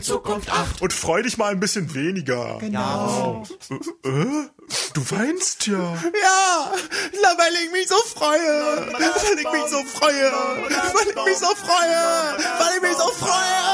Zukunft 8. Und freu dich mal ein bisschen weniger. Genau. Du weinst ja. Ja, weil ich mich so freue. Weil ich mich so freue. Weil ich mich so freue. Weil ich mich so freue.